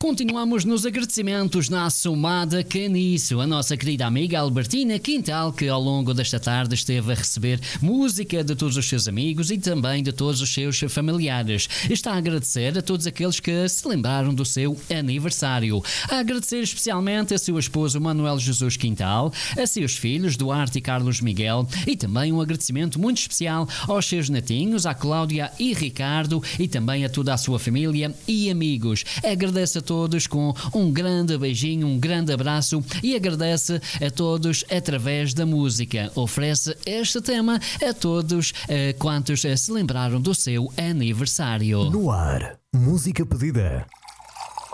Continuamos nos agradecimentos na Assomada Caniço, a nossa querida amiga Albertina Quintal, que ao longo desta tarde esteve a receber música de todos os seus amigos e também de todos os seus familiares. Está a agradecer a todos aqueles que se lembraram do seu aniversário. A agradecer especialmente a seu esposo Manuel Jesus Quintal, a seus filhos Duarte e Carlos Miguel e também um agradecimento muito especial aos seus netinhos, a Cláudia e Ricardo e também a toda a sua família e amigos. Agradece a todos com um grande beijinho, um grande abraço e agradece a todos através da música. Oferece este tema a todos quantos se lembraram do seu aniversário. No ar, música pedida.